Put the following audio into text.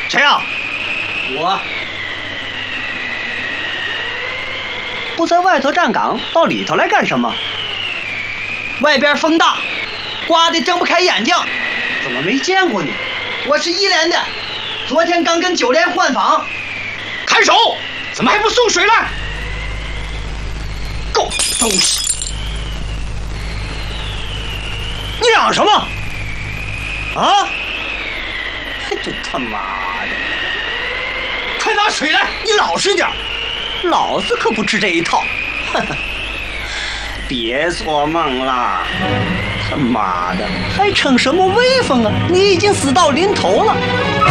谁啊？ 我不在外头站岗，到里头来干什么？ 外边风大，刮得睁不开眼睛。 怎么没见过你？ 我是1连的，昨天刚跟9连换防。 看守，怎么还不送水来？狗东西！你嚷什么？啊！这他妈的！快拿水来！你老实点，老子可不吃这一套。别做梦了！他妈的，还逞什么威风啊？你已经死到临头了。